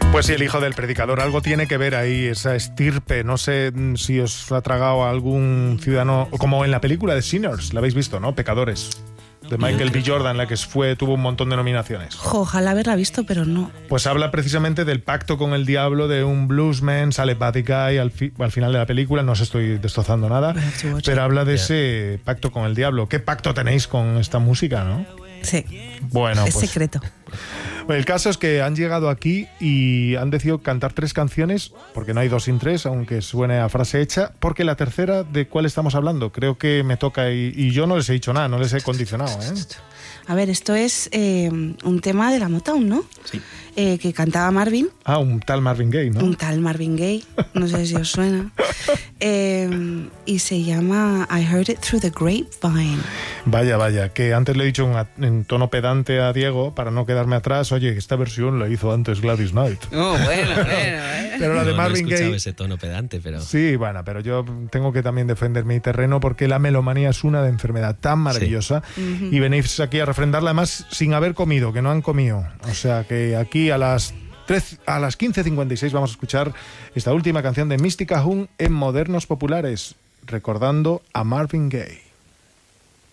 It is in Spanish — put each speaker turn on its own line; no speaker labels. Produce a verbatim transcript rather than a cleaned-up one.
Pues sí, el hijo del predicador, algo tiene que ver ahí, esa estirpe. No sé si os ha tragado algún ciudadano, como en la película de Sinners, la habéis visto, ¿no? Pecadores, de Michael B. Jordan, la que fue, tuvo un montón de nominaciones.
Jo, ojalá haberla visto, pero no.
Pues habla precisamente del pacto con el diablo de un bluesman, sale Buddy Guy al, fi, al final de la película, no os estoy destrozando nada, pero habla de yeah. ese pacto con el diablo. ¿Qué pacto tenéis con esta música, no?
Sí,
bueno,
es
pues,
secreto.
El caso es que han llegado aquí y han decidido cantar tres canciones, porque no hay dos sin tres, aunque suene a frase hecha, porque la tercera, ¿de cuál estamos hablando? Creo que me toca y, y yo no les he dicho nada, no les he condicionado, ¿eh?
A ver, esto es eh, un tema de la Motown, ¿no?
Sí.
Eh, que cantaba Marvin.
Ah, un tal Marvin Gaye, ¿no?
Un tal Marvin Gaye, no sé si os suena. Eh, y se llama I Heard It Through the Grapevine.
Vaya, vaya, que antes le he dicho en, en tono pedante a Diego, para no quedarme atrás, oye, esta versión la hizo antes Gladys Knight.
Oh, bueno, bueno, bueno.
Pero la de
no,
Marvin
no he
Gaye...
ese tono pedante, pero...
Sí, bueno, pero yo tengo que también defender mi terreno porque la melomanía es una de enfermedad tan maravillosa sí. uh-huh. y venís aquí a refrendarla además sin haber comido, que no han comido. O sea que aquí a las... A las quince cincuenta y seis vamos a escuchar esta última canción de Mystica Young en Modernos Populares, recordando a Marvin Gaye.